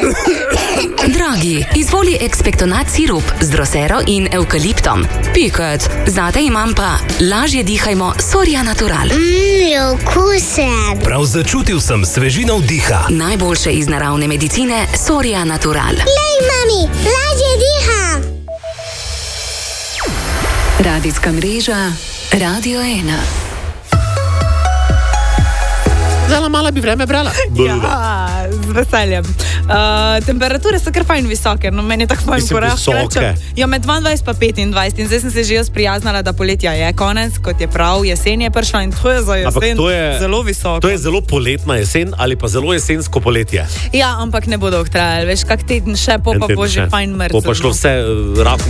Dragi, izvoli ekspektonat sirup z drosero in evkaliptom. Piket, zate imam pa lažje dihajmo Soria Natural. Okusen. Prav začutil sem svežino vdiha. Najboljše iz naravne medicine Soria Natural. Lej, mami, lažje diham. Radijska mreža Radio 1. Zelo malo bi vreme brala. Ja, z veseljem. Temperature so kar fajn visoke, no meni je tako fajn Mislim, korak. visoke. Ja, med 22 pa 25 in zdaj sem se že jaz prijaznala, da poletja je konec, kot je prav, jesen je prišla in to je za jesen zelo visoko. To je zelo poletna jesen ali pa zelo jesensko poletje. Ja, ampak ne bo dolgo trajalo, veš, kak teden še, pa bo že fajn mrtvo. Bo pa šlo vse rahlo